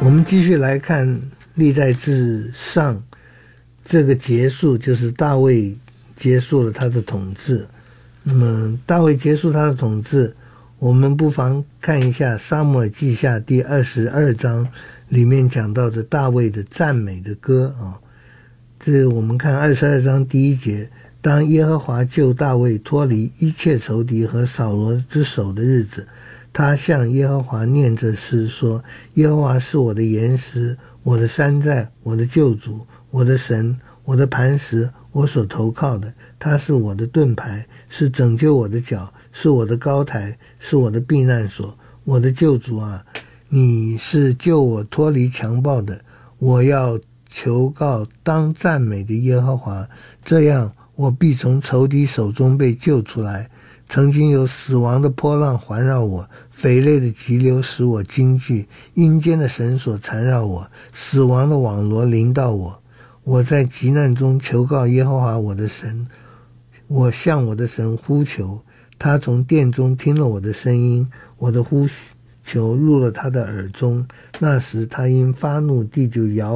我们继续来看历代志上这个结束，就是大卫结束了他的统治。那么大卫结束他的统治，我们不妨看一下撒母耳记下第22章里面讲到的大卫的赞美的歌啊。这我们看22章第1节，当耶和华救大卫脱离一切仇敌和扫罗之手的日子，他向耶和华念这诗说：耶和华是我的岩石，我的山寨，我的救主，我的神，我的磐石，我所投靠的。他是我的盾牌，是拯救我的脚，是我的高台，是我的避难所。我的救主啊，你是救我脱离强暴的。我要求告当赞美的耶和华，这样我必从仇敌手中被救出来。曾经有死亡的波浪环绕我，匪类的急流使我惊惧，阴间的绳索缠绕我，死亡的网罗临到我。我在急难中求告耶和华我的神，我向我的神呼求，他从殿中听了我的声音，我的呼求入了他的耳中。那时他因发怒，地就摇